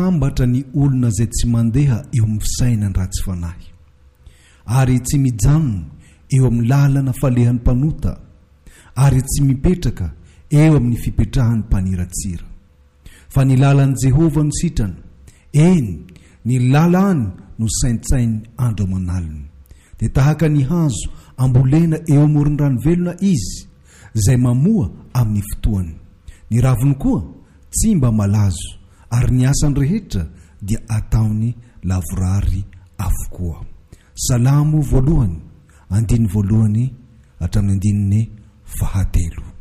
manambatra ny olona izay tsy mandeha eo amin'ny fisainany ratsy fanahy ary tsy mijanona eo amin'ny lalana falehan'ny mpanota ary tsy mipetraka eo amin'ny fipetrahan'ny mpaniratsira fa ny lalan'i Jehovah no sitrany, eny ny lalany no saintsainy andro aman'alina. Dia tahaka ny hazo ambolena eo amoron'ny ranovelona izy izay mamoa amin'ny fotoany, ny raviny koa tsy mba malazo ary ny asany rehetra dia ataony lavorary avokoa. Salamo voalohany, andiny voalohany hatramin'ny andininy 7.